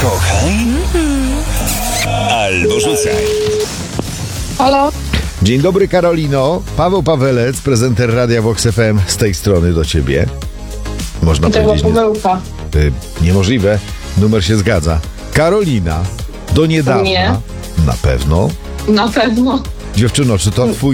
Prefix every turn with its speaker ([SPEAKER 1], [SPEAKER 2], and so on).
[SPEAKER 1] Kochaj albo rzucaj.
[SPEAKER 2] Halo?
[SPEAKER 3] Dzień dobry, Karolino. Paweł Pawelec, prezenter Radia Vox FM, z tej strony do ciebie. Można
[SPEAKER 2] To była
[SPEAKER 3] powiedzieć...
[SPEAKER 2] pomyłka.
[SPEAKER 3] Niemożliwe. Numer się zgadza. Karolina, do niedawna.
[SPEAKER 2] Nie.
[SPEAKER 3] Na pewno.
[SPEAKER 2] Na pewno.
[SPEAKER 3] Dziewczyno, czy to twój